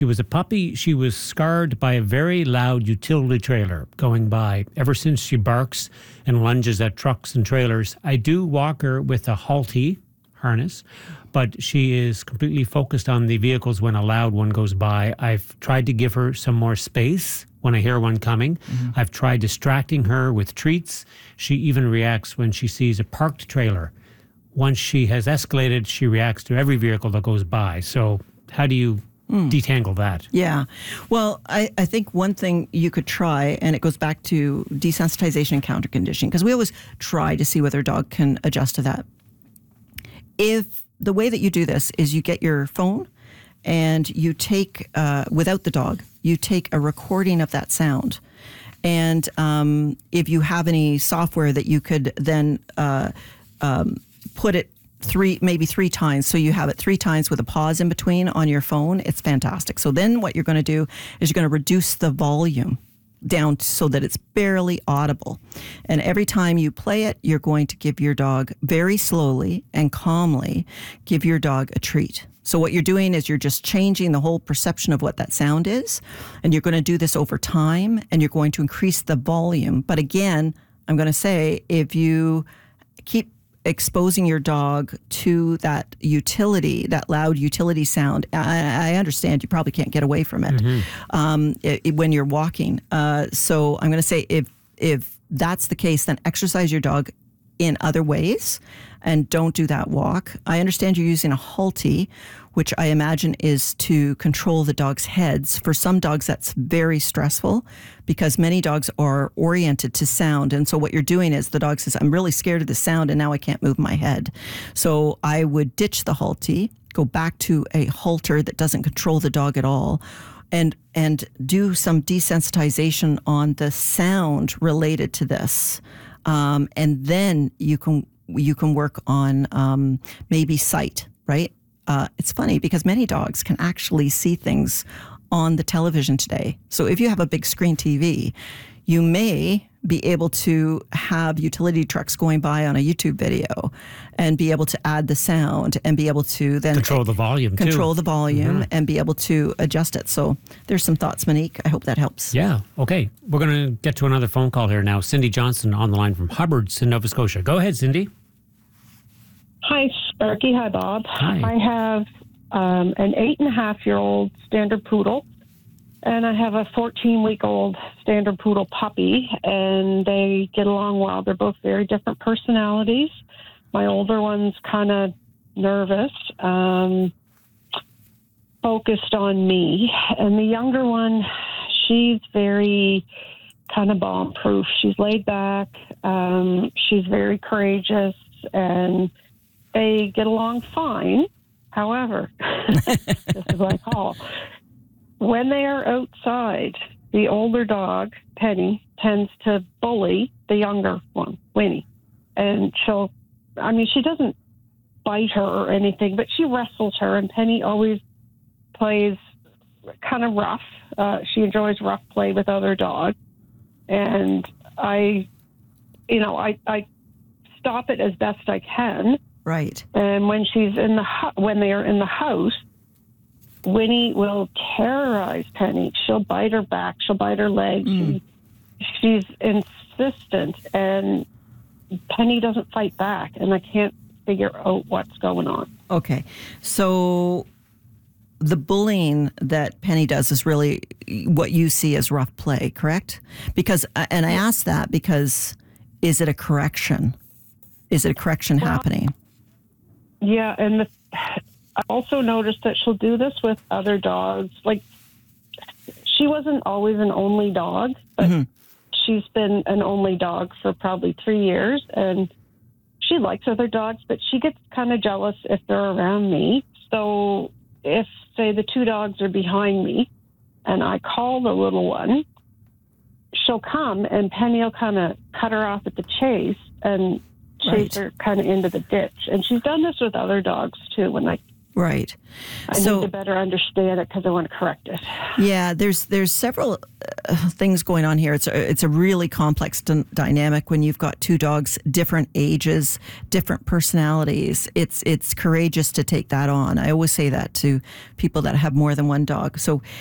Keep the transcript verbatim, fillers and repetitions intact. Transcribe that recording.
She was a puppy. She was scarred by a very loud utility trailer going by. Ever since she barks and lunges at trucks and trailers, I do walk her with a halty harness, but she is completely focused on the vehicles when a loud one goes by. I've tried to give her some more space when I hear one coming. Mm-hmm. I've tried distracting her with treats. She even reacts when she sees a parked trailer. Once she has escalated, she reacts to every vehicle that goes by. So how do you Mm. detangle that? Yeah. Well, I, I think one thing you could try, and it goes back to desensitization and counter conditioning, because we always try to see whether a dog can adjust to that. If the way that you do this is you get your phone and you take, uh, without the dog, you take a recording of that sound. And um, if you have any software that you could then uh, um, put it three, maybe three times. So you have it three times with a pause in between on your phone. It's fantastic. So then what you're going to do is you're going to reduce the volume down so that it's barely audible. And every time you play it, you're going to give your dog very slowly and calmly, give your dog a treat. So what you're doing is you're just changing the whole perception of what that sound is. And you're going to do this over time, and you're going to increase the volume. But again, I'm going to say, if you keep exposing your dog to that utility, that loud utility sound, I, I understand you probably can't get away from it, mm-hmm. um, it, it when you're walking. Uh, so I'm going to say, if if that's the case, then exercise your dog in other ways and don't do that walk. I understand you're using a halty, which I imagine is to control the dog's heads. For some dogs, that's very stressful because many dogs are oriented to sound. And so what you're doing is the dog says, I'm really scared of the sound and now I can't move my head. So I would ditch the halty, go back to a halter that doesn't control the dog at all, and and do some desensitization on the sound related to this. Um, and then you can you can work on um, maybe sight, right? Uh, it's funny because many dogs can actually see things on the television today. So if you have a big screen T V, you may be able to have utility trucks going by on a YouTube video and be able to add the sound and be able to then control the volume control too. the volume Mm-hmm. and be able to adjust it. So there's some thoughts, Monique. I hope that helps. Yeah. Okay. We're going to get to another phone call here now. Cindy Johnson on the line from Hubbards in Nova Scotia. Go ahead, Cindy. Hi, Sparky. Hi, Bob. Hi. I have um, an eight and a half year old standard poodle, and I have a fourteen week old standard poodle puppy, and they get along well. They're both very different personalities. My older one's kind of nervous, um, focused on me, and the younger one, she's very kind of bomb-proof. She's laid back. Um, she's very courageous, and they get along fine. However, this is what I call, when they are outside, the older dog, Penny, tends to bully the younger one, Winnie. And she'll, I mean, she doesn't bite her or anything, but she wrestles her, and Penny always plays kind of rough. Uh, she enjoys rough play with other dogs. And I, you know, I, I stop it as best I can. Right. And when she's in the hu- when they are in the house, Winnie will terrorize Penny. She'll bite her back. She'll bite her leg. Mm. She, she's insistent, and Penny doesn't fight back. And I can't figure out what's going on. Okay, so the bullying that Penny does is really what you see as rough play, correct? Because, and I ask that because, is it a correction? Is it a correction well, happening? Yeah, and the, I also noticed that she'll do this with other dogs. Like, she wasn't always an only dog, but mm-hmm. she's been an only dog for probably three years, and she likes other dogs, but she gets kind of jealous if they're around me. So if, say, the two dogs are behind me, and I call the little one, she'll come, and Penny will kind of cut her off at the chase and chase right. her kind of into the ditch. And she's done this with other dogs, too. When I Right. I so, need to better understand it because I want to correct it. Yeah, there's there's several uh, things going on here. It's a, it's a really complex d- dynamic when you've got two dogs, different ages, different personalities. It's it's courageous to take that on. I always say that to people that have more than one dog. So